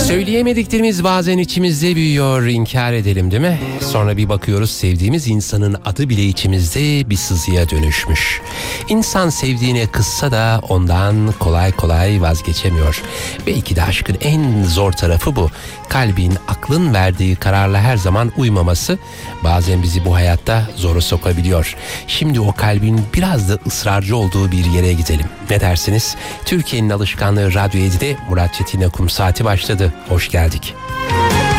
Söyleyemediklerimiz bazen içimizde büyüyor, inkar edelim değil mi? Sonra bir bakıyoruz sevdiğimiz insanın adı bile içimizde bir sızıya dönüşmüş. İnsan sevdiğine kızsa da ondan kolay kolay vazgeçemiyor. Belki de aşkın en zor tarafı bu. Kalbin, aklın verdiği kararla her zaman uymaması bazen bizi bu hayatta zora sokabiliyor. Şimdi o kalbin biraz da ısrarcı olduğu bir yere gidelim. Ne dersiniz? Türkiye'nin alışkanlığı Radyo 7'de Murat Çetin'le Kum Saati başladı. Hoş geldik.